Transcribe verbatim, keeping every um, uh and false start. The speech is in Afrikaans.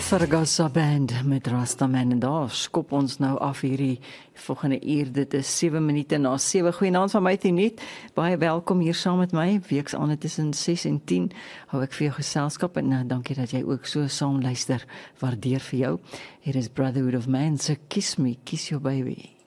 Sargasso Band met Rastaman en daar skop ons nou af hierdie volgende uur. Dit is sewe minute na sewe. Goeienaand van my Tinet. Baie welkom hier saam met my. Weksaande tussen ses en tien hou ek vir jou geselskap en uh, dankie dat jy ook so saam luister. Waardeer vir jou. Hier is Brotherhood of Man, so Kiss Me, Kiss Your Baby.